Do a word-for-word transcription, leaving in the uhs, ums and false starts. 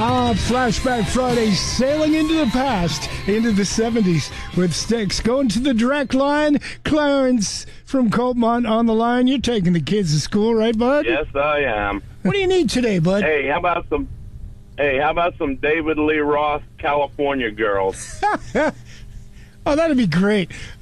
Ah, Flashback Friday, sailing into the past, into the seventies with Styx. Going to the direct line, Clarence from Coltmont on the line. You're taking the kids to school, right, bud? Yes, I am. What do you need today, bud? Hey, how about some? Hey, how about some David Lee Roth, California Girls? Oh, that'd be great.